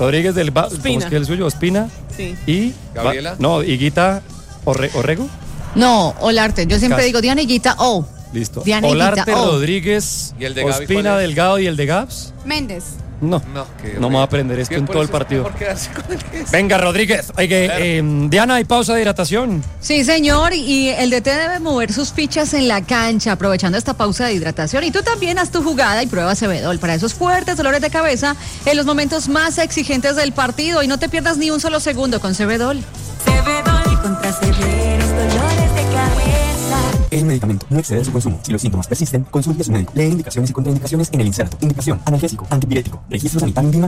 Rodríguez del ¿cómo es que es el suyo? Ospina. Sí. Y Gabriela. Higuita Orrego. No, Olarte. Yo siempre digo Diana Higuita O. Listo. Diana Olarte, Higuita O. Rodríguez, ¿Y el de Gaby Ospina, cuál es? Delgado y el de Gaps. Méndez. No me voy a aprender esto en todo el partido. Venga, Rodríguez. Diana, hay pausa de hidratación. Sí, señor, y el DT debe mover sus fichas en la cancha, aprovechando esta pausa de hidratación. Y tú también haz tu jugada y prueba Cebedol para esos fuertes dolores de cabeza en los momentos más exigentes del partido. Y no te pierdas ni un solo segundo con Cebedol. Cebedol contra severos dolores de cabeza. Es un medicamento, no excede su consumo. Si los síntomas persisten, consulte a su médico. Lee indicaciones y contraindicaciones en el inserto. Indicación: analgésico, antipirético. Registro sanitario INVIMA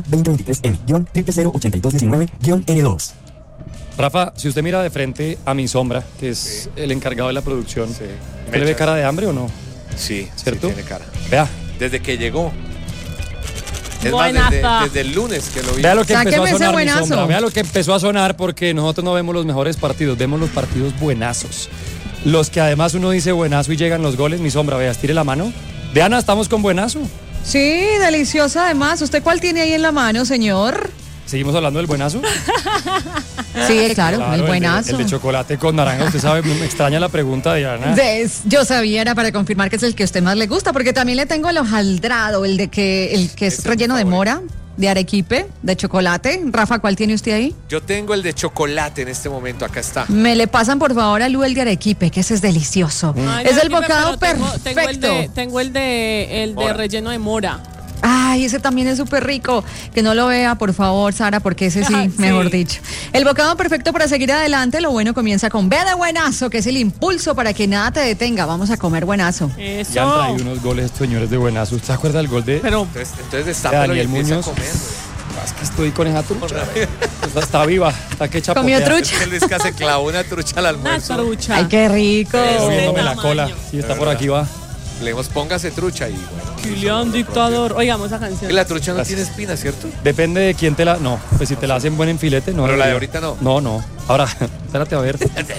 2023N-00082-N2. Rafa, si usted mira de frente a mi sombra, que es el encargado de la producción, ¿le ve cara de hambre o no? Sí, ¿cierto? Sí, tiene cara. Vea. Desde que llegó. Es Buenaza. más, desde el lunes que lo vi. Vea lo que empezó a Sáqueme ese sonar, mi buenazo. sombra. Vea lo que empezó a sonar, porque nosotros no vemos los mejores partidos, vemos los partidos buenazos. Los que además uno dice buenazo y llegan los goles. Mi sombra, vea, estire la mano. Diana, estamos con buenazo. Sí, deliciosa además. ¿Usted cuál tiene ahí en la mano, señor? ¿Seguimos hablando del buenazo? Sí, claro, el buenazo. El de chocolate con naranja. Usted sabe, me extraña la pregunta, Diana. Yo sabía, era para confirmar que es el que a usted más le gusta, porque también le tengo el hojaldrado, el que es relleno de mora, de arequipe, de chocolate. Rafa, ¿cuál tiene usted ahí? Yo tengo el de chocolate en este momento, acá está. Me le pasan por favor a Lu el de arequipe, que ese es delicioso. Ay, Es el Arequipe, bocado pero perfecto. Tengo el de Mora. relleno de mora. Ay, ese también es súper rico. Que no lo vea, por favor, Sara, porque ese sí, Sí. mejor dicho. El bocado perfecto para seguir adelante. Lo bueno comienza con B de buenazo, que es el impulso para que nada te detenga. Vamos a comer buenazo. Eso. Ya han traído unos goles estos señores de buenazo. ¿Usted se acuerda del gol de Pero Entonces destápalo y Daniel empieza Muñoz? a comer. Es que estoy con esa trucha. Está viva, está que Comió chapotea. trucha. Es que Luis se clavó una trucha al una almuerzo. trucha. Ay, qué rico. Moviéndome la tamaño. cola. Sí, está por aquí, va. Le dimos, póngase trucha y bueno. Kilian Dictador. Oigamos esa canción. Y la trucha no Gracias. tiene espina, ¿cierto? Depende de quién te la... No, pues si te la hacen buen en filete, no. Pero la de ahorita no. No. Ahora, espérate a ver.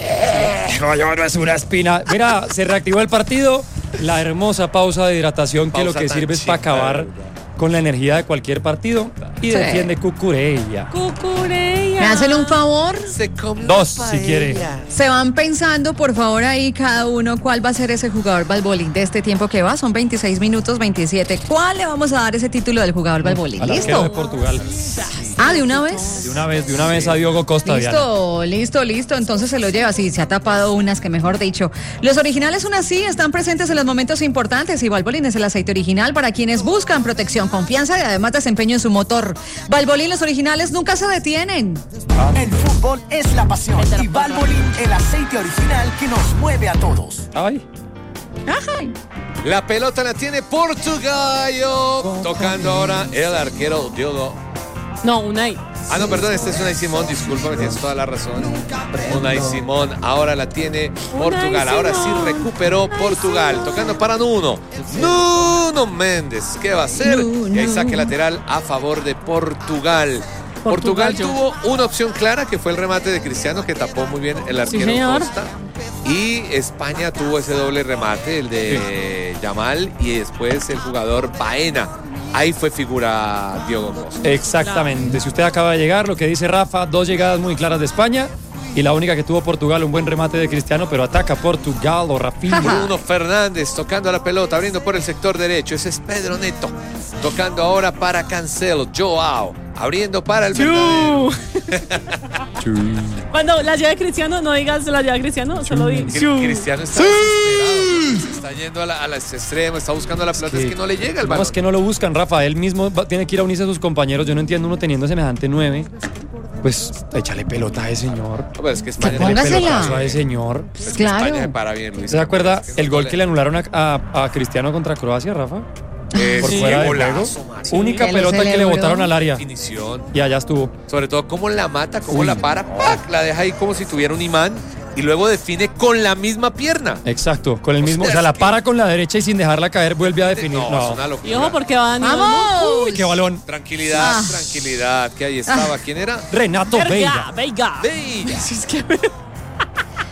No es una espina. Mira, se reactivó el partido. La hermosa pausa de hidratación que Pausa lo que tan sirve es para chimba, acabar ¿verdad? con la energía de cualquier partido. Y Sí. defiende Cucurella. Cucureya. ¿Me hacen un favor? Se come Dos, una si quiere. paella. Se van pensando, por favor, ahí cada uno cuál va a ser ese jugador Balbolín de este tiempo que va. Son 26 minutos, 27. ¿Cuál le vamos a dar ese título del jugador Balbolín? Al arquero de ¿Listo? Portugal. Ah, ¿de una vez? De una vez a Diogo Costa, Diana. Listo. Entonces se lo lleva. Sí, se ha tapado unas que mejor dicho. Los originales son así, están presentes en los momentos importantes y Valvoline es el aceite original para quienes buscan protección, confianza y además desempeño en su motor. Valvoline, los originales nunca se detienen. El fútbol es la pasión y Valvoline, el aceite original que nos mueve a todos. Ay. La pelota la tiene Portugal. Tocando ahora el arquero Diogo. No, Unai. Ah, no, perdón, este es Unai Simón, discúlpame, tienes toda la razón. Unai Simón, ahora la tiene Portugal, ahora sí Simón. recuperó Portugal, tocando para Nuno Méndez, ¿qué va a hacer? Y ahí saque lateral a favor de Portugal. Portugal tuvo una opción clara que fue el remate de Cristiano que tapó muy bien el arquero señor. Costa. Y España tuvo ese doble remate, el de Yamal y después el jugador Baena. Ahí fue figura Diogo Costa. Exactamente. Si usted acaba de llegar, lo que dice Rafa, 2 llegadas muy claras de España y la única que tuvo Portugal, un buen remate de Cristiano, pero ataca Portugal o Rafinha. Bruno Fernández tocando la pelota, abriendo por el sector derecho. Ese es Pedro Neto. Tocando ahora para Cancelo. Joao. Abriendo para el verdadero. Cuando la lleva Cristiano, no digas la lleva Cristiano, solo di. Cristiano está desesperado. Se está yendo a la extremo, está buscando la pelota. Es que no le llega el No, balón. es que no lo buscan, Rafa. Él mismo tiene que ir a unirse a sus compañeros. Yo no entiendo uno teniendo semejante 9. Pues échale pelota a ese señor. No, pero es que España Póngasela. le pega. Pelotazo a ese señor. Es que Claro. España se para bien, Luis. ¿Se acuerda Es que el no gol que le anularon a Cristiano contra Croacia, Rafa? Por Sí, fuera del golazo, juego. man. Única Que lo pelota que le celebró. botaron al área. Definición. Y allá estuvo. Sobre todo cómo la mata, cómo la para, ¡pac! La deja ahí como si tuviera un imán y luego define con la misma pierna. Exacto, con el mismo. O sea, sea, la es que- para con la derecha y sin dejarla caer vuelve a definir. No, es una locura. Y ojo porque va Dani. ¡Vamos! Uy, qué balón. Tranquilidad, tranquilidad, que ahí estaba. ¿Quién era? Renato Veiga, Veiga. Veiga. Bella. Es que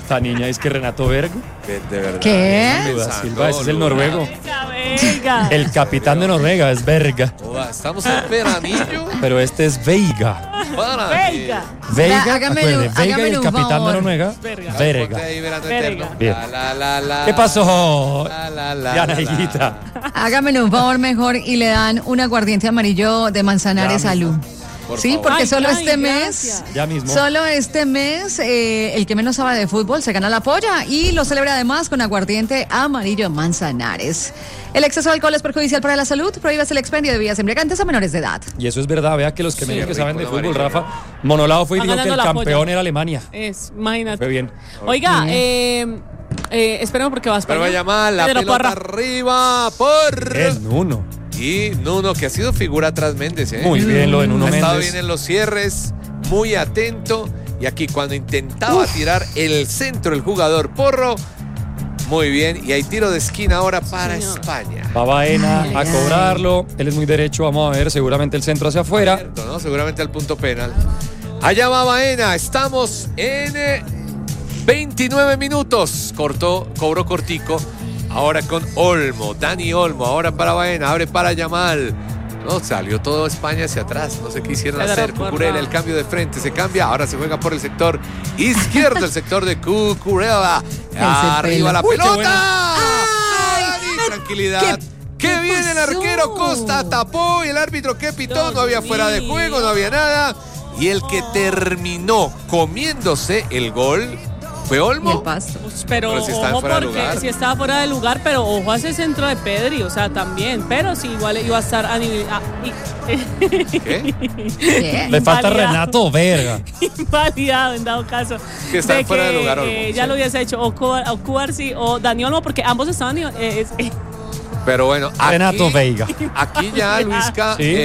Esta niña es que Renato Bergo. De verdad. ¿Qué? Lula Silva, ese es el noruego. Venga. El capitán de Noruega es Berga. Joda, estamos en veranillo. Pero este es Veiga. Para Venga. Veiga, Hágame acuerde, un- Veiga y hágame el un capitán de favor. Noruega, Verga. Verga. Ponte ahí, verano Verga. eterno. Bien. La. ¿Qué pasó? La. Diana Higuita. Hágame un favor mejor y le dan un aguardiente amarillo de Manzanares Ya a Lu. Por Sí, favor. porque Ay, solo ay, este mes, gracias. Ya mismo. solo este mes, el que menos sabe de fútbol se gana la polla y lo celebra además con aguardiente amarillo Manzanares. El exceso de alcohol es perjudicial para la salud, prohíbase el expendio de bebidas embriagantes a menores de edad. Y eso es verdad, vea que los que Sí. menos que Rico, saben de la fútbol, amarilla. Rafa, Monolao fue y Va dijo que el ganando la campeón polla. era Alemania. Imagínate. Fue bien. Oiga, esperemos porque va a Pero España. vaya mal, la Pedro pelota Parra. arriba por... Es Nuno. Y Nuno, que ha sido figura tras Méndez, ¿eh? Muy bien lo de Nuno Ha estado Méndez. bien en los cierres, muy atento. Y aquí cuando intentaba tirar el centro el jugador Porro, muy bien. Y hay tiro de esquina ahora para Señor. España. Va Baena a Ay. cobrarlo. Él es muy derecho, vamos a ver, seguramente el centro hacia afuera. Cierto, ¿no? Seguramente al punto penal. Allá va Baena, estamos en 29 minutos. Cobró cortico. Ahora con Olmo, Dani Olmo, ahora para Baena, abre para Yamal. No, salió todo España hacia atrás. No sé qué hicieron Pedro hacer. Porra. Cucurella, el cambio de frente, se cambia. Ahora se juega por el sector izquierdo, el sector de Cucurella. Arriba la Uy, qué pelota. bueno. Dani, tranquilidad. Qué bien el pasó? arquero Costa tapó y el árbitro que pitó, no había fuera de juego, no había nada. Y el que terminó comiéndose el gol fue Y el Olmo. pasto. Pues, pero Pero si está ojo fuera de porque lugar. si estaba fuera de lugar, pero ojo a ese centro de Pedri, o sea, también. Pero sí, igual iba a estar a nivel. ¿Qué? ¿Qué? Le falta Invalidado. Renato Verga. Invalidado en dado caso. Que está de fuera de lugar, Olmo, ya sí. lo hubiese hecho o Cubarsi o Dani Olmo, porque ambos estaban. Pero bueno, aquí, Renato Veiga. aquí ya Luisca Sí.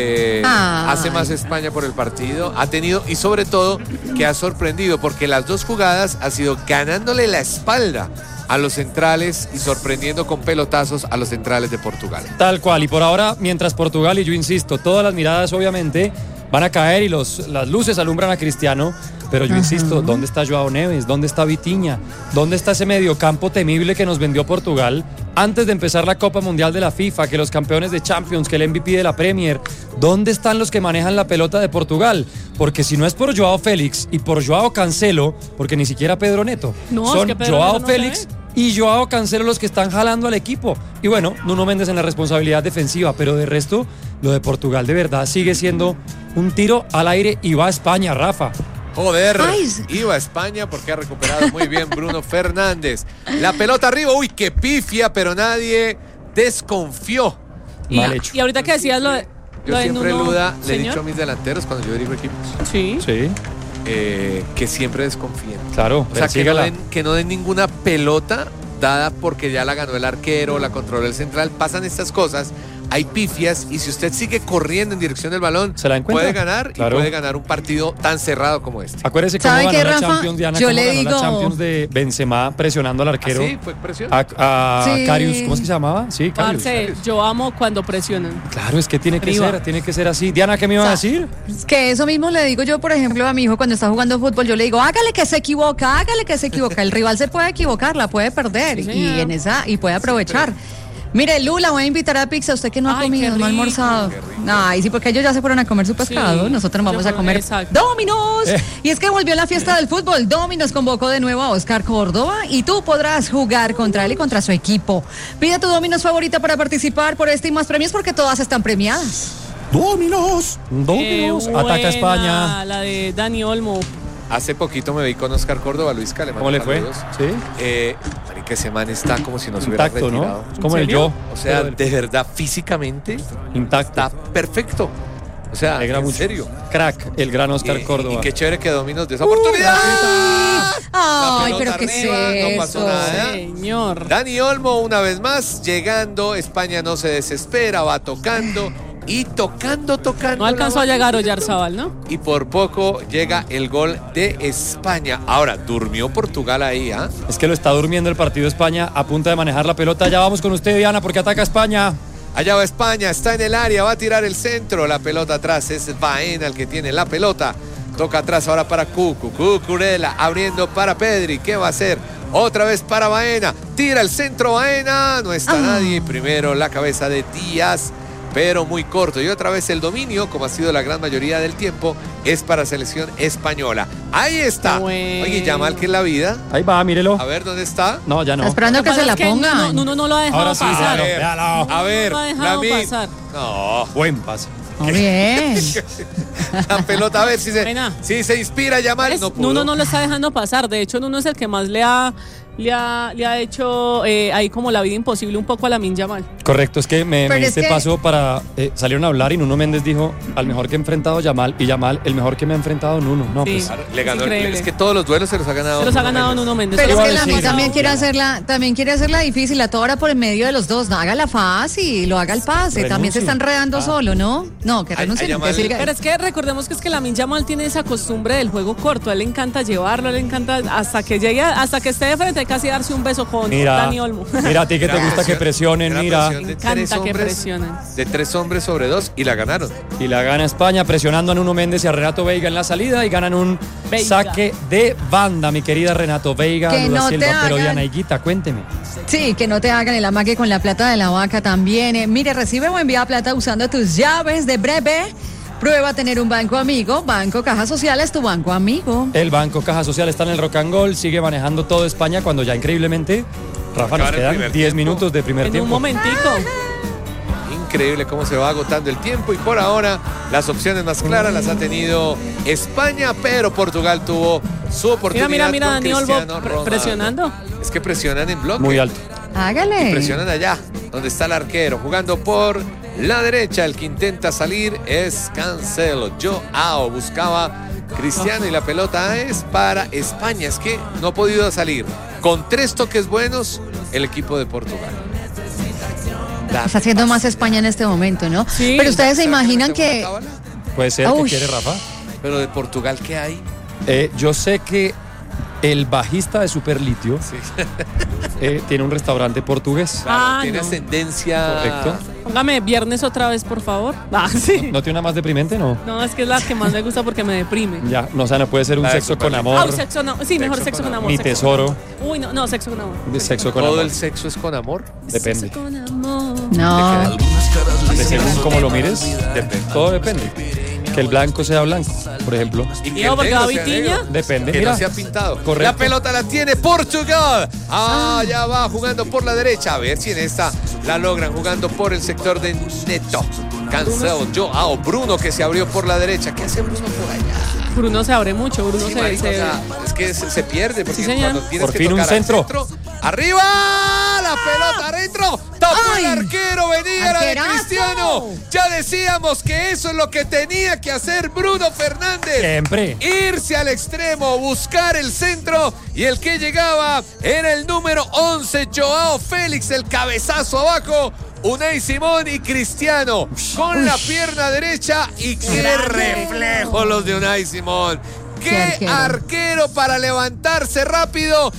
Ay. hace más España por el partido. Ha tenido, y sobre todo, que ha sorprendido, porque las dos jugadas ha sido ganándole la espalda a los centrales y sorprendiendo con pelotazos a los centrales de Portugal. Tal cual. Y por ahora, mientras Portugal, y yo insisto, todas las miradas obviamente van a caer y las luces alumbran a Cristiano. Pero yo insisto, ¿dónde está Joao Neves? ¿Dónde está Vitinha? ¿Dónde está ese mediocampo temible que nos vendió Portugal antes de empezar la Copa Mundial de la FIFA? Que los campeones de Champions, que el MVP de la Premier. ¿Dónde están los que manejan la pelota de Portugal? Porque si no es por Joao Félix y por Joao Cancelo, porque ni siquiera Pedro Neto, No, es son que Pedro Joao Neto no se Félix ve. y Joao Cancelo los que están jalando al equipo. Y bueno, Nuno Méndez en la responsabilidad defensiva, pero de resto, lo de Portugal de verdad sigue siendo un tiro al aire y va a España, Rafa. Joder, Ay. iba a España porque ha recuperado muy bien Bruno Fernández. La pelota arriba, uy, qué pifia, pero nadie desconfió. Mal hecho. Y ahorita que decías lo de. Yo lo de siempre, Nuno, Luda, le he señor. dicho a mis delanteros cuando yo dirijo equipos Sí. Sí, que siempre desconfíen. claro. O sea, persígala. que no den ninguna pelota dada porque ya la ganó el arquero, la controló el central. Pasan estas cosas, hay pifias y si usted sigue corriendo en dirección del balón, Se la encuentra. puede ganar Claro. y puede ganar un partido tan cerrado como este. Acuérdese cómo ¿Sabe ganó qué, la Rafa? Champions, Diana, Yo cómo le ganó la digo- Champions de Benzema presionando al arquero. ¿Ah, sí? ¿Fue presión? A Sí. Karius, ¿cómo es que se llamaba? Sí, Karius. Parce, yo amo cuando presionan. Claro, es que tiene que Arriba. tiene que ser así. Diana, ¿qué me iba a decir? Es que eso mismo le digo yo, por ejemplo, a mi hijo cuando está jugando fútbol, yo le digo, hágale que se equivoca, hágale que se equivoca. El rival se puede equivocar, la puede perder Sí, y señora. puede aprovechar. Mire, Lula, voy a invitar a pizza, usted que no ha Ay, comido, qué no ha rico. almorzado. Qué rico. Ay, sí, porque ellos ya se fueron a comer su pescado, Sí, nosotros nos vamos yo a comer exacto. Dominos. Y es que volvió la fiesta del fútbol. Dominos convocó de nuevo a Oscar Córdoba y tú podrás jugar contra él y contra su equipo. Pide tu Dominos favorita para participar por este y más premios porque todas están premiadas. Dominos. Dominos, ataca Buena, España. La de Dani Olmo. Hace poquito me vi con Oscar Córdoba, Luisca, le mando ¿Cómo le fue? saludos. Sí, Marica, ese man está como si no se hubiera intacto, retirado. ¿no? Es como ¿En el serio? yo. O sea, pero de verdad, físicamente intacto. está perfecto. O sea, Alegra en mucho. serio. Crack, el gran Oscar Y Córdoba. qué chévere que Dominos de esa oportunidad. Ay, pelota pero qué arriba, es no pasó eso. nada. Señor. Dani Olmo una vez más llegando, España no se desespera, va tocando y tocando. No alcanzó a llegar Oyarzabal, ¿no? Y por poco llega el gol de España. Ahora, durmió Portugal ahí, ¿ah? Es que lo está durmiendo el partido España a punto de manejar la pelota. Ya vamos con usted, Diana, porque ataca España. Allá va España, está en el área, va a tirar el centro, la pelota atrás, es Baena el que tiene la pelota. Toca atrás ahora para Cucurella, abriendo para Pedri. ¿Qué va a hacer? Otra vez para Baena. Tira el centro Baena. No está nadie. Primero la cabeza de Díaz, pero muy corto. Y otra vez el dominio, como ha sido la gran mayoría del tiempo, es para selección española. Ahí está. Bueno. Oye, Yamal, que es la vida. Ahí va, mírelo. A ver, ¿dónde está? No, ya no. Está esperando que se la pongan. No lo ha dejado Ahora sí, pasar. véalo. A ver, No lo ha dejado Lamine. pasar. No. Buen pase. Muy bien. La pelota, a ver si Buena. se inspira Yamal. No pudo. Nuno no lo está dejando pasar. De hecho, Nuno es el que más le ha hecho ahí como la vida imposible un poco a Lamine Yamal. Correcto, es que me Pero es diste que- paso para salieron a hablar y Nuno Méndez dijo al mejor que he enfrentado Yamal y Yamal el mejor que me ha enfrentado Nuno. No, Sí. pues Le ganó. increíble. Es que todos los duelos se los ha ganado. Se los ha ganado Méndez. Nuno Méndez. Pero es iba que a Lamine decir. también quiere hacerla difícil. A toda hora por en medio de los dos. No, hágala fácil, lo haga el pase. También se está enredando solo, ¿no? No, que renuncie. Yamal- que siga. Pero es que recordemos que es que Lamine Yamal tiene esa costumbre del juego corto. A él le encanta llevarlo, a él le encanta hasta que llegue, hasta que esté de frente, hay casi darse un beso con Dani Olmo. Mira a ti que te Gran gusta que presión, presionen, gran mira. presión de Me encanta tres que hombres, presionen. De 3 hombres sobre 2 y la ganaron. Y la gana España presionando a Nuno Méndez y a Renato Veiga en la salida y ganan un Veiga. saque de banda, mi querida Renato Veiga, Que Lula no Silva, te pero hagan- Diana Higuita, cuénteme. Sí, que no te hagan el amague con la plata de la vaca también. Mire, recibe o envía plata usando tus llaves de breve. Prueba a tener un banco amigo. Banco Caja Social es tu banco amigo. El Banco Caja Social está en el Rock and Roll, sigue manejando todo España cuando ya increíblemente, Rafa, nos Acabar el quedan primer 10 tiempo. minutos de primer En un tiempo. momentico. Increíble cómo se va agotando el tiempo y por ahora las opciones más claras las ha tenido España, pero Portugal tuvo su oportunidad. Mira, con Dani Olmo Cristiano Ronaldo. presionando. Es que presionan en bloque. Muy alto. Hágale. Presionan allá, donde está el arquero, jugando por la derecha. El que intenta salir es Cancelo. Joao buscaba Cristiano y la pelota es para España. Es que no ha podido salir. Con 3 toques buenos, el equipo de Portugal. Está haciendo más España en este momento, ¿no? Sí. Pero ustedes se ¿Será imaginan no que... tengo una tabla? Puede ser, Uy. ¿qué quiere Rafa? Pero de Portugal, ¿qué hay? Yo sé que el bajista de Superlitio tiene un restaurante portugués. Ah, Tiene no. ascendencia. Correcto. Póngame viernes otra vez, por favor. Ah, sí. ¿No tiene una más deprimente? No. No, es que es la que más me gusta porque me deprime. Ya, no, o sea, no puede ser un La de sexo con Superlitio. Ah, amor, un sexo no. Sí, mejor sexo con amor. mi sexo tesoro, con amor. Uy, no, sexo con amor. de sexo con Todo amor. el sexo es con amor. Depende. Sexo con amor. No. De según cómo lo mires, Depende. todo depende. Que el blanco sea blanco, por ejemplo. Y Digo, porque negro va sea Vitiña. negro. Depende. Que Mira. no se ha pintado. Correcto. La pelota la tiene Portugal. Ya va jugando por la derecha. A ver si en esta la logran jugando por el sector de Neto. Cancelo, Joao, Bruno que se abrió por la derecha. ¿Qué hace Bruno por allá? Bruno se abre mucho. Bruno Sí, se... marica, o sea, es que se pierde porque Sí, señor. cuando tienes Por que fin un tocar al centro. ¡Arriba! La pelota adentro. Tapó ¡Ay! el arquero. Venía la de ¡Arquerazo! Cristiano. Ya decíamos que eso es lo que tenía que hacer Bruno Fernández. Siempre. Irse al extremo, buscar el centro y el que llegaba era el número 11, Joao Félix, el cabezazo abajo, Unai Simón y Cristiano con la pierna derecha y qué reflejo los de Unai Simón. Qué Qué arquero para levantarse rápido,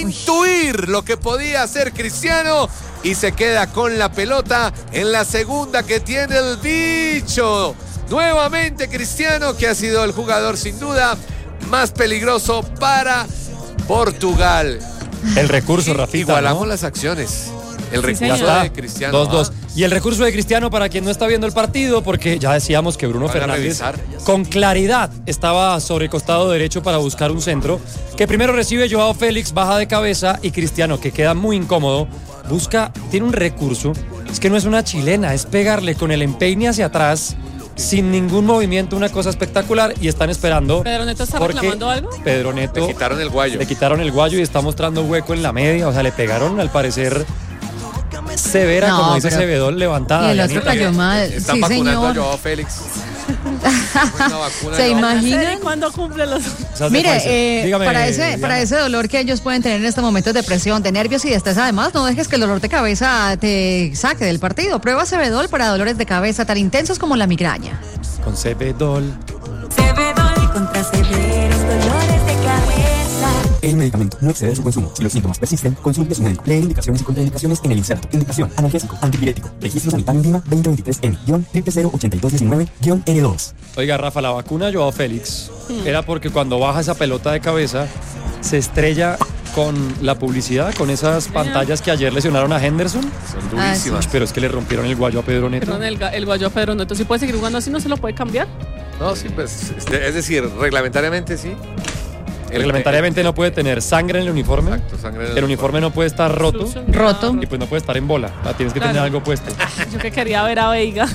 intuir lo que podía hacer Cristiano y se queda con la pelota en la segunda que tiene el bicho. Nuevamente Cristiano, que ha sido el jugador sin duda más peligroso para Portugal. El recurso, Rafita, Igualamos ¿no? las acciones. El Sí, recurso señor. de Cristiano. 2-2. Y el recurso de Cristiano para quien no está viendo el partido, porque ya decíamos que Bruno Van a Fernández revisar. con claridad estaba sobre costado derecho para buscar un centro, que primero recibe Joao Félix, baja de cabeza, y Cristiano, que queda muy incómodo, busca, tiene un recurso, es que no es una chilena, es pegarle con el empeine hacia atrás, sin ningún movimiento, una cosa espectacular, y están esperando. ¿Pedro Neto está porque reclamando algo? Pedro Neto Le quitaron el guayo. le quitaron el guayo y está mostrando hueco en la media, o sea, le pegaron al parecer severa, No, como dice pero- Cebedol, levantada. Y el otro Dianita. cayó mal. Están Sí, vacunando señor. a Joao Félix. Una vacuna ¿Se de Joao. imagina? ¿Y cuándo cumple los...? Esas de Mire, Pfizer. Dígame, para Diana. ese dolor que ellos pueden tener en este momento de depresión, de nervios y de estrés, además, no dejes que el dolor de cabeza te saque del partido. Prueba Cebedol para dolores de cabeza tan intensos como la migraña. Con Cebedol. Cebedol contra severos dolores de cabeza. El medicamento no excede su consumo. Si los síntomas persisten, consulte a su médico. Lee indicaciones y contraindicaciones en el inserto. Indicación: analgésico, antipirético. Registro sanitario INVIMA 2023N-0008219-N2. Oiga, Rafa, la vacuna Joao Félix era porque cuando baja esa pelota de cabeza se estrella con la publicidad, con esas pantallas que ayer lesionaron a Henderson. Son durísimas. Pero es que le rompieron el guayo a Pedro Neto. Perdón, el guayo a Pedro Neto. ¿Sí puede seguir jugando así? ¿No se lo puede cambiar? No, sí, pues, es decir, reglamentariamente sí. Reglamentariamente no puede tener sangre en el uniforme. Exacto, sangre en el uniforme no puede estar roto. Roto. Y pues no puede estar en bola. Tienes que tener algo puesto. Yo que quería ver a Veiga.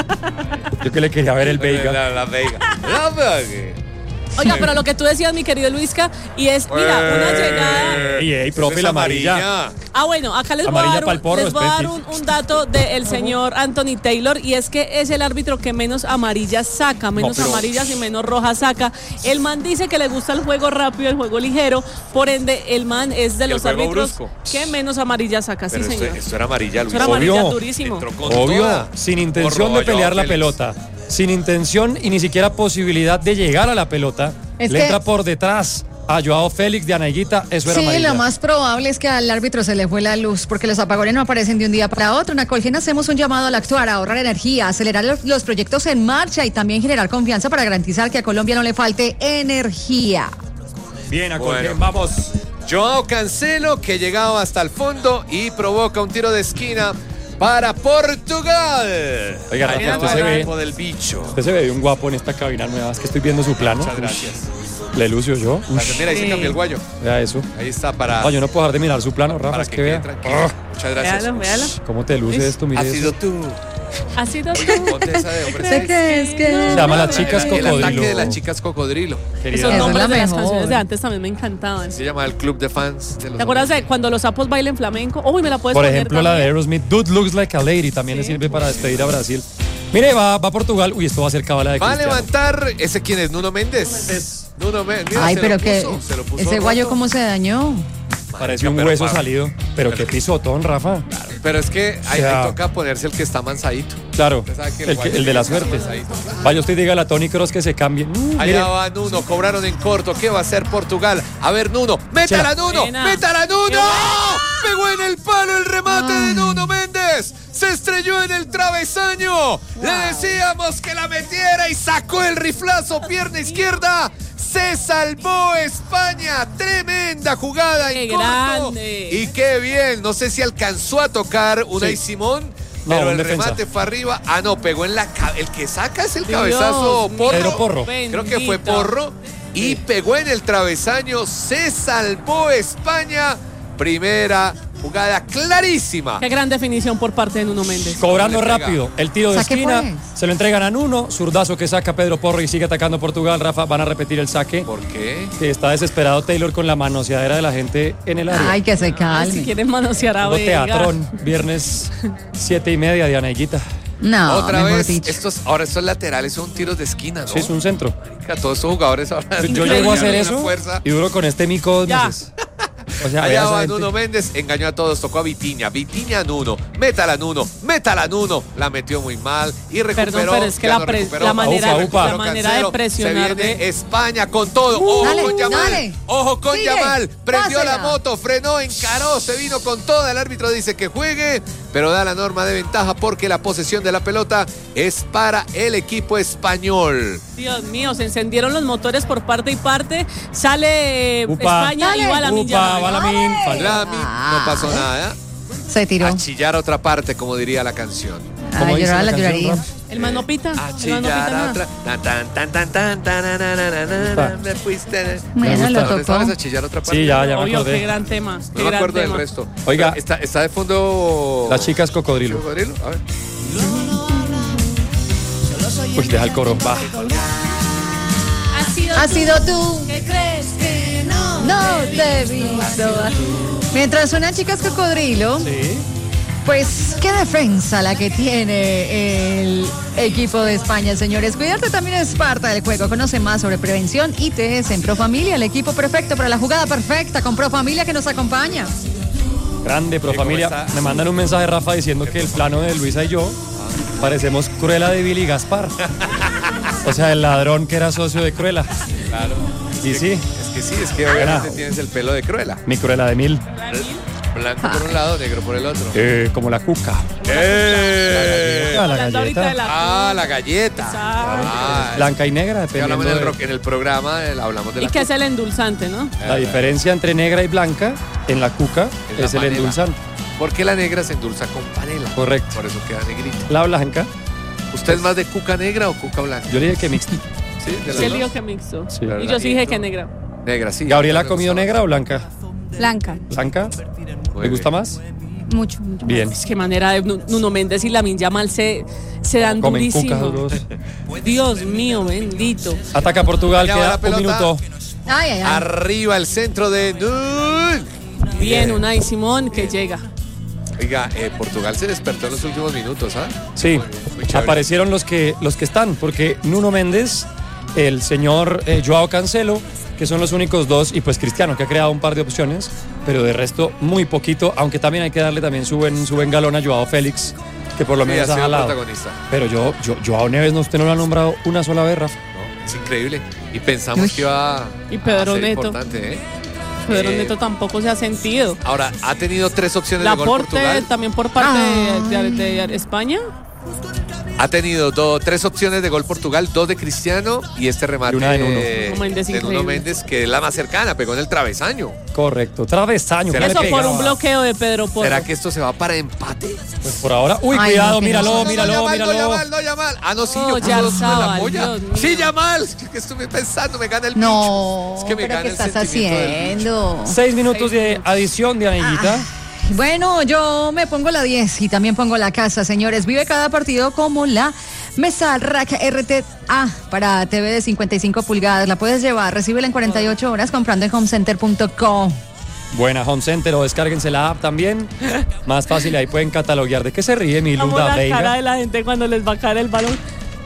Yo que le quería ver el Veiga. La Veiga. La Veiga. Oiga, pero lo que tú decías, mi querido Luisca, y es, mira, una llegada... Ey, profe, la amarilla. Bueno, acá les voy a dar un dato del señor Anthony Taylor, y es que es el árbitro que menos amarillas saca, amarillas y menos rojas saca. El man dice que le gusta el juego rápido, el juego ligero, por ende, el man es de los árbitros que menos amarillas saca, pero sí, señor. Esto era amarilla, Luis. Esto era amarilla durísimo. Obvio, sin intención de pelear la pelota. Sin intención y ni siquiera posibilidad de llegar a la pelota, le entra por detrás a Joao Félix de Aneguita, eso era amarilla. Sí, lo más probable es que al árbitro se le fue la luz, porque los apagones no aparecen de un día para otro. En Acolgen hacemos un llamado al actuar, a ahorrar energía, acelerar los proyectos en marcha y también generar confianza para garantizar que a Colombia no le falte energía. Bien, Acolgen, vamos. Joao Cancelo, que llegaba hasta el fondo y provoca un tiro de esquina para Portugal. Oiga, Rafa, usted se ve del bicho. Usted se ve un guapo en esta cabina nueva, es que estoy viendo su plano. Muchas gracias. Le lucio yo. Mira, ahí se cambió el guayo. Vea eso. Ahí está para... yo no puedo dejar de mirar su plano, Rafa, es que vea. Muchas gracias. Véalo. ¿Cómo te luce esto? Mire Ha sido eso. tú. Ha sido tú. Ponte esa de hombre ¿Sé qué es que? Se llama Las Chicas El Cocodrilo. ataque de las chicas cocodrilo. Querida. Esos nombres de las mejor. canciones de antes también me encantaban. Se llama el club de fans de los ¿Te acuerdas de cuando los sapos bailen flamenco? Uy, me la puedes Por poner ejemplo, la de también. Aerosmith, Dude Looks Like a Lady, también le sirve para despedir a Brasil. Mire, va Portugal. Uy, esto va a ser cabala de Va a Cristiano. levantar, ¿ese quién es? Nuno Méndez. Nuno Méndez. Mira, Ay, se pero lo que puso, se lo puso ese guayo roto. cómo se dañó. Parece un Pero hueso para- salido. Pero qué pisotón, Rafa. Pero es que ahí O sea, toca ponerse el que está mansadito. Claro, Usted sabe que el de la suerte. Vaya usted y diga a Toni Kroos que se cambie. Mire, Allá va Nuno, cobraron en corto. ¿Qué va a hacer Portugal? A ver, Nuno, métala, Nuno, Buena. métala, Nuno. Qué buena. Pegó en el palo el remate de Nuno Méndez. Se estrelló en el travesaño. Le decíamos que la metiera y sacó el riflazo, pierna izquierda. Se salvó España. Tremenda jugada en ¡Qué corto. grande! Y qué bien. No sé si alcanzó a tocar Unai Sí. Simón. No, Pero un el defensa. remate fue arriba. Ah, no, pegó en la el que saca es el Dios cabezazo mío, Porro. Pedro Porro. Creo que fue bendito. Porro. Y pegó en el travesaño. Se salvó España. Primera jugada clarísima. Qué gran definición por parte de Nuno Méndez. cobrando le pega. rápido. El tiro de Saque, esquina. pues. Se lo entregan a Nuno. Zurdazo que saca Pedro Porro y sigue atacando Portugal. Rafa, van a repetir el saque. ¿Por qué? Que está desesperado Taylor con la manoseadera de la gente en el área. Ay, que se Si calme. quieren manosear a Tengo Veiga. teatrón, viernes 7:30 de Aneguita. No, Otra mejor vez, dicho. ahora estos laterales son tiros de esquina, ¿no? Sí, es un centro. Marica, todos estos jugadores ahora. Yo llego a hacer Una eso fuerza. y duro con este mico 2 Ya. meses. O sea, Allá esa va gente- Nuno Méndez, engañó a todos, tocó a Vitinha. Vitinha Nuno, métala Nuno, la metió muy mal y recuperó. Perdón, pero es que ya la no pre- recuperó, la manera- Upa, upa. la manera de presionar Se viene de- España con todo. Ojo Dale, con Yamal, dale. ojo con Sigue, Yamal. Prendió pásela. la moto, frenó, encaró, se vino con todo. El árbitro dice que juegue, pero da la norma de ventaja porque la posesión de la pelota es para el equipo español. Dios mío, se encendieron los motores por parte y parte. Sale Upa. España y Dale. va la Upa, va Lamin. Lamin, no pasó nada. Se tiró. A chillar otra parte, como diría la canción. ¿Cómo A dice llorar la la canción, lloraría. Rafa? El man no pita. A El man no chillar pita a nada. otra. Tan, me fuiste. Bueno, gusta. lo ¿Dónde tocó. estabas a chillar otra parte? Sí, ya me Obvio, qué acordé. gran tema. No Qué me gran acuerdo del tema. resto. Oiga. Pero está de fondo. Las chicas cocodrilo. ¿Cocodrilo? A ver. Uy, deja el coro. Va. Ha sido tú. ¿Qué crees que no? No te he visto. Mientras suenan chicas cocodrilo, Sí. pues qué defensa la que tiene el equipo de España, señores. Cuidarte también es parte del juego. Conoce más sobre prevención ITS en Profamilia, el equipo perfecto para la jugada perfecta con Profamilia que nos acompaña. Grande, pro ¿Cómo familia. está? Me mandan un mensaje, Rafa, diciendo que el plano de Luisa y yo parecemos Cruella de Billy Gaspar. O sea, el ladrón que era socio de Cruella. Claro. Y sí. Es Que sí, es que obviamente tienes el pelo de Cruella. Mi Cruella de 1000. Blanco por un lado, negro por el otro. Como la cuca. La galleta. La galleta. Blanca y negra, dependiendo hablamos en el programa, hablamos de la Y que es el endulzante, ¿no? La diferencia entre negra y blanca en la cuca es el endulzante. Porque la negra se endulza con panela. Correcto. Por eso queda negrita. La blanca. ¿Usted es más de cuca negra o cuca blanca? Yo le dije que mixto. Sí, él dijo que mixto. Sí. Y yo sí dije que negra. Negra, sí. ¿Gabriela ha comido negra o blanca? Blanca. ¿Blanca? ¿Le gusta más? Mucho. Bien. Es que manera de Nuno Méndez y Lamine Yamal se dan Comen durísimo. cucas los dos. Dios mío, bendito. Ataca Portugal, Allá va la queda un pelota. minuto. Ay. Arriba el centro de Null. Bien, Unai Simón que llega. Oiga, Portugal se despertó en los últimos minutos, ¿ah? Sí, Muy chévere. aparecieron los que están, porque Nuno Méndez, el señor Joao Cancelo, que son los únicos dos, y pues Cristiano, que ha creado un par de opciones, pero de resto muy poquito, aunque también hay que darle también su buen galón a Joao Félix, que por lo menos ha sido jalado. protagonista. Pero Joao Neves, usted no lo ha nombrado una sola vez, Rafa. No, es increíble. Y pensamos que iba Y Pedro a ser Neto. importante, ¿eh? Pedro Neto tampoco se ha sentido. Ahora, ha tenido 3 opciones de gol Laporte Portugal. también por parte de España. Ha tenido 3 opciones de gol Portugal, 2 de Cristiano y este remate Y una de Nuno. Nuno Méndez, de Nuno increíble. Méndez, que es la más cercana, pegó en el travesaño. Correcto, travesaño. ¿Será ¿qué Eso le por pegaba? un bloqueo de Pedro Porro. ¿Será que esto se va para empate? Pues por ahora. Uy, Ay, cuidado, no, que míralo, no. míralo, No, míralo. Yamal. Ah, no, sí, Oh, yo puse 2 de la Yarzabal, polla. Dios mío. Sí, Yamal. Es que estuve pensando, me gana el No, bicho. Es que me pero gana ¿qué el estás sentimiento del bicho. haciendo? 6 minutos de adición, Dianellita. Bueno, yo me pongo la 10 y también pongo la casa, señores. Vive cada partido como la Mesa Rack RTA para TV de 55 pulgadas. La puedes llevar, recíbela en 48 horas comprando en homecenter.com. Buena Home Center o descárguense la app también. Más fácil, ahí pueden cataloguear. ¿De qué se ríe mi Amo Luda la cara Veiga? de la gente cuando les va a caer el balón.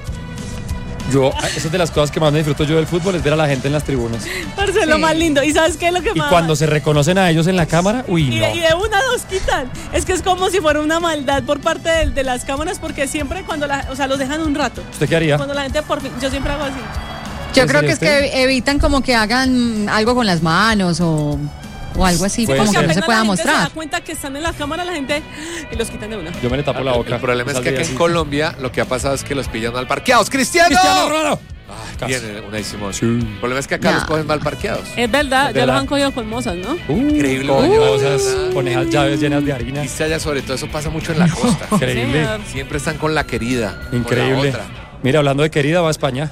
Esa es de las cosas que más me disfruto yo del fútbol, es ver a la gente en las tribunas. Parce, lo más lindo. ¿Y sabes qué es lo que Y más? cuando se reconocen a ellos en la cámara, uy, Y no. de una los quitan. Es que es como si fuera una maldad por parte de las cámaras, porque siempre cuando los dejan un rato. ¿Usted qué haría? Cuando la gente por fin, yo siempre hago así. Yo ¿En creo serio que es que evitan como que hagan algo con las manos o algo así, Puede como ser. que no se apenas pueda la gente se da mostrar. cuenta que están en la cámara la gente y los quitan de una. Yo me le tapo la boca. El problema es que Saldría aquí en así. Colombia lo que ha pasado es que los pillan mal parqueados. ¡Cristiano! ¡Cristiano Ronaldo! Casi. Viene Unai Simón. Sí. El problema es que acá Ya. los cogen mal parqueados. Es verdad, Es ya verdad. los han cogido con mozas, ¿no? Increíble, Con baño, cosas, ¿verdad? con esas llaves llenas de harina. Y allá sobre todo eso pasa mucho en la costa. Increíble. Señor. Siempre están con la querida. con la Increíble. otra. Mira, hablando de querida, va a España.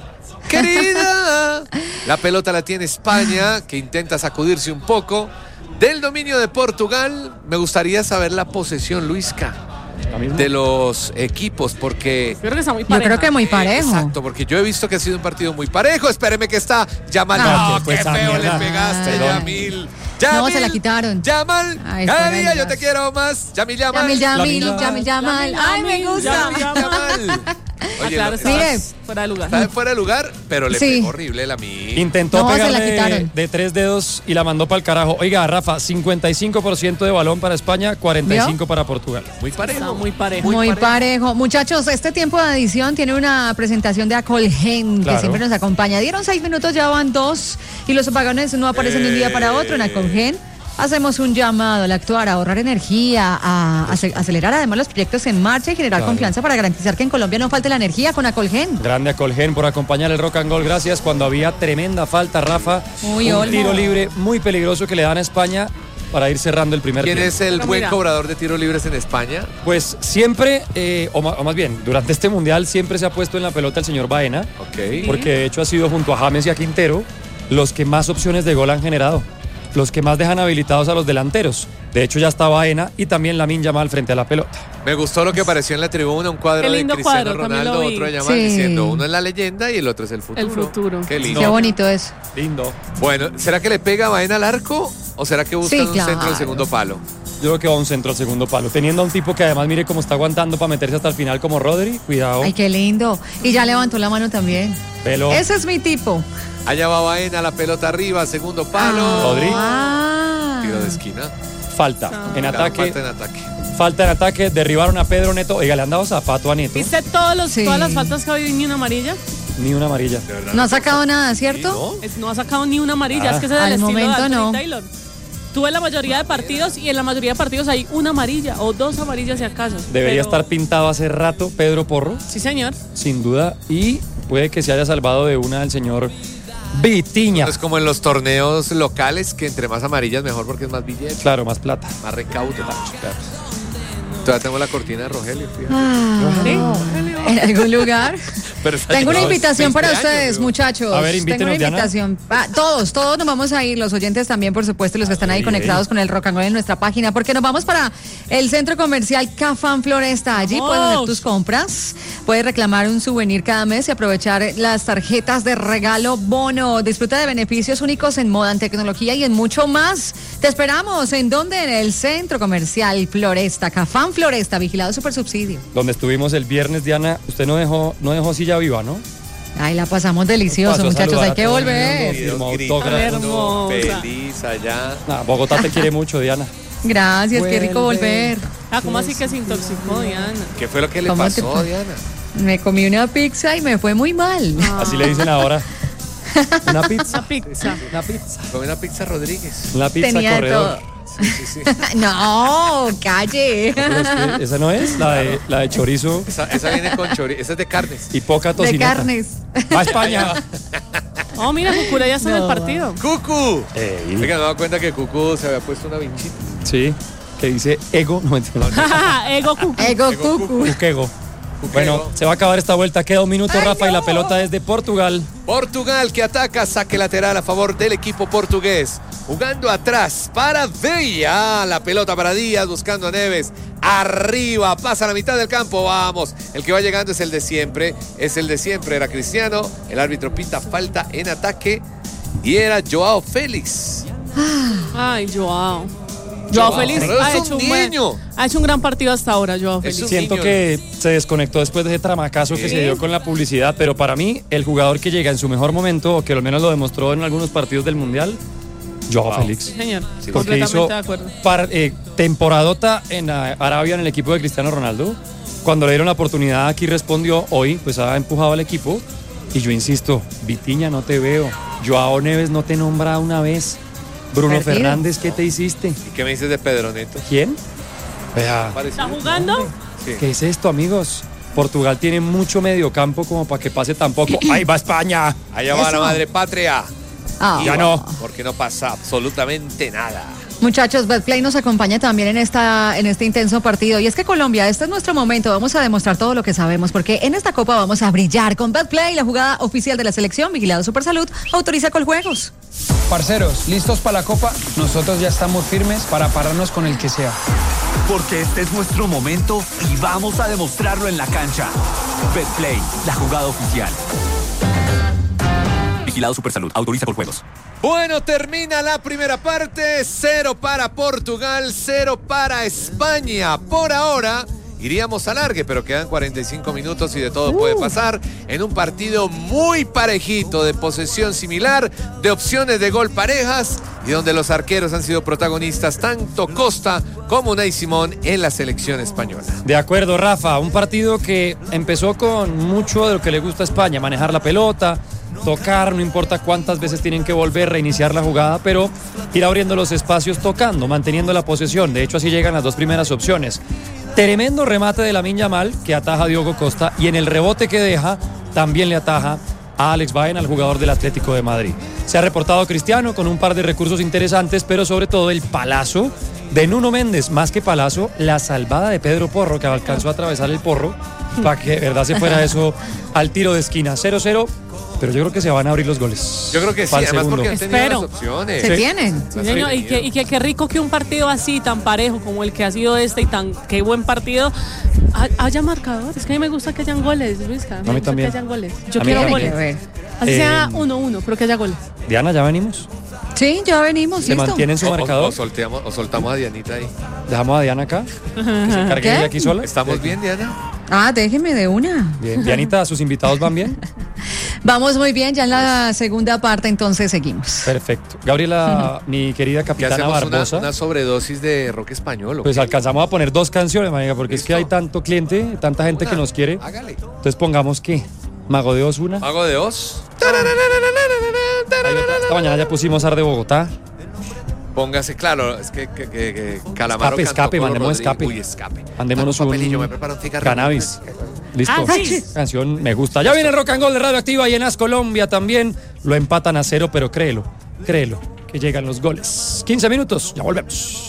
¡Querida! La pelota la tiene España, que intenta sacudirse un poco. Del dominio de Portugal, me gustaría saber la posesión, Luisca, La misma. de los equipos, porque... Yo creo que está muy Yo pareja. creo que muy parejo. Exacto, porque yo he visto que ha sido un partido muy parejo. Espéreme que está Yamal. Ah, No, que fue qué esa feo le mierda. pegaste, Perdón. Yamil. No, se la quitaron. Yamal, Ay, cada fuera de día yo lugar. te quiero más. Yamil, Yamal. Yamal. Ay, me gusta. Yamal. Oye, claro, no, está Mire. fuera de lugar. está de fuera de lugar, pero le Sí. pegó horrible la mí. Intentó No, se la pegarle quitaron. de 3 dedos y la mandó para el carajo. Oiga, Rafa, 55% de balón para España, 45% para Portugal. Muy parejo. Está muy parejo. Muy parejo. Muchachos, este tiempo de edición tiene una presentación de Acolgen, Claro. que siempre nos acompaña. Dieron 6 minutos, ya van 2 y los apagones no aparecen de un día para otro en Acolgen. Hacemos un llamado al actuar, a ahorrar energía, a acelerar además los proyectos en marcha y generar Claro. confianza para garantizar que en Colombia no falte la energía con Acolgen. Grande a Colgen por acompañar el Rock and Gold. Gracias. Cuando había tremenda falta, Rafa. Uy, un Olmo. tiro libre muy peligroso que le dan a España para ir cerrando el primer ¿Quién tiempo. es el Pero buen mira. cobrador de tiros libres en España? Pues siempre, o más bien, durante este mundial siempre se ha puesto en la pelota el señor Baena, Ok. porque de hecho ha sido junto a James y a Quintero los que más opciones de gol han generado, los que más dejan habilitados a los delanteros. De hecho ya está Baena y también Lamine Yamal frente a la pelota. Me gustó lo que apareció en la tribuna, un cuadro Qué de lindo Cristiano cuadro, también Ronaldo, lo vi. otro de Yamal, Sí. diciendo uno es la leyenda y el otro es el futuro. El futuro. Qué lindo. Qué bonito es. Lindo. Bueno, ¿será que le pega Baena al arco o será que buscan Sí, un claro. centro al segundo palo? Yo creo que va un centro al segundo palo. Teniendo a un tipo que además mire cómo está aguantando para meterse hasta el final como Rodri, cuidado. Ay, qué lindo. Y ya levantó la mano también. Pelo. Ese es mi tipo. Allá va Baena, la pelota arriba, segundo palo. Rodri. Ah. Tiro de esquina. Falta en Claro, ataque. falta en ataque. Falta en ataque. Derribaron a Pedro Neto. Oiga, le han dado zapato a Neto. ¿Viste Sí. todas las faltas que ha habido en una amarilla? ni una amarilla. No ha sacado nada, ¿cierto? No ha sacado ni una amarilla, es que ese es el Al estilo momento de Anthony no. Taylor. Tuve la mayoría de partidos y en la mayoría de partidos hay una amarilla o dos amarillas si acaso. Debería Pero- estar pintado hace rato Pedro Porro, Sí, señor. sin duda, y puede que se haya salvado de una del señor Vitiña. Es como en los torneos locales, que entre más amarillas mejor porque es más billete, Claro, más plata. más recaudo. Todavía tengo la cortina de Rogelio, fíjate. ¿En algún lugar? Pero esa Tengo una lleva invitación 20 para años, ustedes, digo. muchachos. A ver, invítenos, Tengo una Diana. invitación. Todos nos vamos a ir, los oyentes también, por supuesto, los que están ahí bien. conectados con el Rock and Roll en nuestra página, porque nos vamos para el centro comercial Cafán Floresta. Allí puedes hacer tus compras, puedes reclamar un souvenir cada mes y aprovechar las tarjetas de regalo bono. Disfruta de beneficios únicos en moda, en tecnología y en mucho más. Te esperamos. ¿En dónde? En el centro comercial Floresta, Cafán Floresta, vigilado super subsidio. Donde estuvimos el viernes, Diana, usted no dejó silla viva, ¿no? Ay, la pasamos delicioso, Pasó a muchachos. saludar Hay a que todo el volver. mundo. Dios, Autógrafo. gritando, Hermosa. feliz allá. Bogotá te quiere mucho, Diana. Gracias, qué rico volver. ¿Cómo así que se intoxicó, Diana? ¿Qué fue lo que le ¿Cómo te pasó, pa- Diana? Me comí una pizza y me fue muy mal. Así le dicen ahora. Una pizza. Una pizza. Una pizza. Comí una pizza Rodríguez. Una pizza Tenía de corredor. todo. Sí. No, calle. Pero es que esa no es la de chorizo Esa viene con chorizo, esa es de carnes. y poca De tocineta. carnes. Va a España. Oh, mira, Cucura ya está en el partido. ¡Cucu! Ey. Oiga, me he dado cuenta que Cucu se había puesto una vinchita. Sí, que dice ego. No entiendo. Ego Cucu. Ego Ego cucu. Cuquego. Bueno, se va a acabar esta vuelta. Queda un minuto, Rafa, y la pelota es de Portugal. Portugal que ataca, saque lateral a favor del equipo portugués. Jugando atrás para Villa. La pelota para Díaz, buscando a Neves. Arriba, pasa a la mitad del campo. Vamos. El que va llegando es el de siempre. Era Cristiano. El árbitro pita falta en ataque. Y era Joao Félix. Ay, Joao. Joao Félix pero ha es hecho, un niño. ha hecho un gran partido hasta ahora, Joao Félix. un Siento niño. que se desconectó después de ese tramacazo que se dio con la publicidad, pero para mí, el jugador que llega en su mejor momento, o que al menos lo demostró en algunos partidos del Mundial, Joao Félix. Sí, señor. Porque Completamente hizo de acuerdo. temporadota en Arabia en el equipo de Cristiano Ronaldo. Cuando le dieron la oportunidad aquí respondió, hoy pues ha empujado al equipo. Y yo insisto, Vitiña, no te veo. Joao Neves no te nombra una vez. Bruno Perdido. Fernández, ¿qué te hiciste? ¿Y qué me dices de Pedro Neto? ¿Quién? Vea, Parecido. ¿Está jugando? Sí. ¿qué es esto, amigos? Portugal tiene mucho mediocampo como para que pase tampoco. ¡Ahí va España! Allá va la Eso. madre patria. Ah. Ya no. Porque no pasa absolutamente nada. Muchachos, Betplay nos acompaña también en este intenso partido. Y es que Colombia, este es nuestro momento. Vamos a demostrar todo lo que sabemos, porque en esta copa vamos a brillar con Betplay, la jugada oficial de la selección. Vigilado Supersalud, autoriza Coljuegos. Parceros, ¿listos para la copa? Nosotros ya estamos firmes para pararnos con el que sea. Porque este es nuestro momento y vamos a demostrarlo en la cancha. Betplay, la jugada oficial. Vigilado Supersalud, autoriza por juegos. Bueno, termina la primera parte. 0 para Portugal, 0 para España. Por ahora iríamos a alargue, pero quedan 45 minutos y de todo puede pasar en un partido muy parejito, de posesión similar, de opciones de gol parejas y donde los arqueros han sido protagonistas, tanto Costa como Unai Simón en la selección española. De acuerdo, Rafa, un partido que empezó con mucho de lo que le gusta a España, manejar la pelota, tocar, no importa cuántas veces tienen que volver, reiniciar la jugada, pero ir abriendo los espacios tocando, manteniendo la posesión. De hecho, así llegan las dos primeras opciones. Tremendo remate de Lamine Yamal que ataja a Diogo Costa y en el rebote que deja también le ataja a Alex Baena, al jugador del Atlético de Madrid. Se ha reportado Cristiano con un par de recursos interesantes, pero sobre todo el palazo de Nuno Méndez, más que palazo, la salvada de Pedro Porro, que alcanzó a atravesar el porro para que de verdad se fuera eso al tiro de esquina. 0-0, pero yo creo que se van a abrir los goles. Yo creo que sí, Para el además segundo. porque han tenido Espero. las opciones. ¿Se tienen? Sí, señor, y qué rico que un partido así, tan parejo como el que ha sido este y tan qué buen partido, haya marcadores. Es que a mí me gusta que hayan goles, Luisca. A mí Me gusta también. que hayan goles. Yo A mí quiero también. goles. Así sea 1-1, pero que haya goles. Diana, ¿ya venimos? Sí, ya venimos, ¿Se listo. mantiene en su marcador? O soltamos a Dianita ahí. Dejamos a Diana acá, que se encargue ¿Qué? ella aquí sola. ¿Estamos bien, Diana? Ah, déjeme de una. Bien. Dianita, ¿sus invitados van bien? Vamos muy bien, ya en la segunda parte entonces seguimos. Perfecto. Gabriela, mi querida Que capitana hacemos Barbosa, una sobredosis de rock español. ¿o pues qué? alcanzamos a poner 2 canciones, marica, porque es que Listo. hay tanto cliente, tanta gente que nos quiere. Hágale. Entonces pongamos ¿qué? Mago de Oz, Mago de Oz. Esta mañana ya pusimos Ar de Bogotá. Póngase, claro, es que Calamaro Escape, mandemos escape. Uy, escape. Mandémonos un papelillo, me preparo un cigarrillo. Cannabis. Listo. Sí. Canción me gusta. Ya viene el Rock and Roll de Radioactiva y en As Colombia también. Lo empatan a 0, pero créelo, que llegan los goles. 15 minutos, ya volvemos.